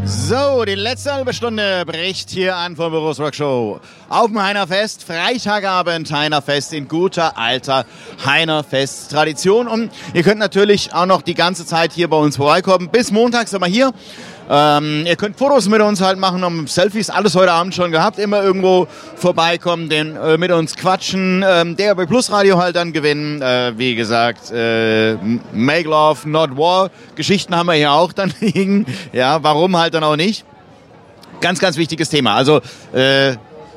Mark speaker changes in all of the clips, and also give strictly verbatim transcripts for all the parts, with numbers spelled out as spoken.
Speaker 1: So, die letzte halbe Stunde bricht hier an vom Boris Rock Show. Auf dem Heinerfest, Freitagabend Heinerfest in guter alter Heinerfest-Tradition. Und ihr könnt natürlich auch noch die ganze Zeit hier bei uns vorbeikommen. Bis Montag sind wir hier. Ähm, ihr könnt Fotos mit uns halt machen, um Selfies, alles heute Abend schon gehabt. Immer irgendwo vorbeikommen, den, äh, mit uns quatschen. Ähm, D R B Plus Radio halt dann gewinnen. Äh, wie gesagt, äh, Make Love, Not War. Geschichten haben wir hier auch dann liegen. Ja, warum halt dann auch nicht? Ganz, ganz wichtiges Thema. Also, äh,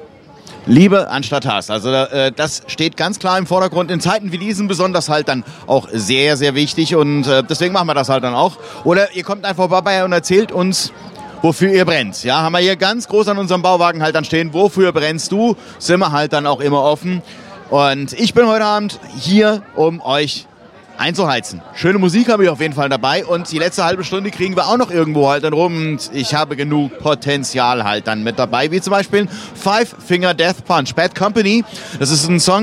Speaker 1: Liebe anstatt Hass. Also äh, das steht ganz klar im Vordergrund. In Zeiten wie diesen besonders halt dann auch sehr, sehr wichtig. Und äh, deswegen machen wir das halt dann auch. Oder ihr kommt einfach vorbei und erzählt uns, wofür ihr brennt. Ja, haben wir hier ganz groß an unserem Bauwagen halt dann stehen. Wofür brennst du? Sind wir halt dann auch immer offen. Und ich bin heute Abend hier, um euch einzuheizen. Schöne Musik habe ich auf jeden Fall dabei und die letzte halbe Stunde kriegen wir auch noch irgendwo halt dann rum und ich habe genug Potenzial halt dann mit dabei, wie zum Beispiel Five Finger Death Punch, Bad Company. Das ist ein Song,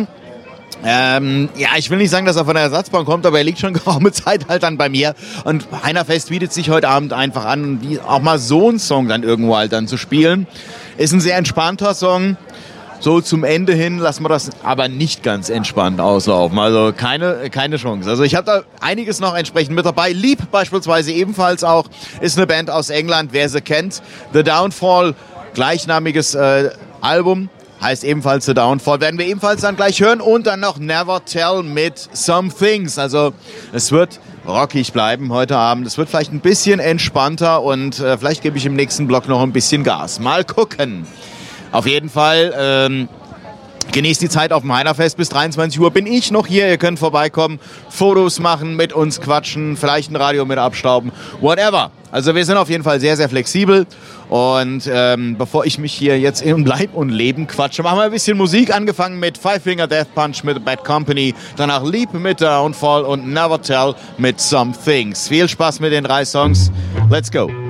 Speaker 1: ähm, ja, ich will nicht sagen, dass er von der Ersatzbank kommt, aber er liegt schon geraume Zeit halt dann bei mir und Heinerfest bietet sich heute Abend einfach an, auch mal so einen Song dann irgendwo halt dann zu spielen. Ist ein sehr entspannter Song. So zum Ende hin lassen wir das aber nicht ganz entspannt auslaufen. Also keine, keine Chance. Also ich habe da einiges noch entsprechend mit dabei. Leap beispielsweise ebenfalls auch. Ist eine Band aus England, wer sie kennt. The Downfall, gleichnamiges äh, Album. Heißt ebenfalls The Downfall. Werden wir ebenfalls dann gleich hören. Und dann noch Never Tell mit Some Things. Also es wird rockig bleiben heute Abend. Es wird vielleicht ein bisschen entspannter. Und äh, vielleicht gebe ich im nächsten Block noch ein bisschen Gas. Mal gucken. Auf jeden Fall ähm, genießt die Zeit auf dem Heinerfest. Bis dreiundzwanzig Uhr bin ich noch hier. Ihr könnt vorbeikommen, Fotos machen, mit uns quatschen, vielleicht ein Radio mit abstauben, whatever. Also wir sind auf jeden Fall sehr, sehr flexibel. Und ähm, bevor ich mich hier jetzt in Leib und Leben quatsche, machen wir ein bisschen Musik. Angefangen mit Five Finger Death Punch mit Bad Company, danach Leap mit Downfall und Never Tell mit Some Things. Viel Spaß mit den drei Songs. Let's go.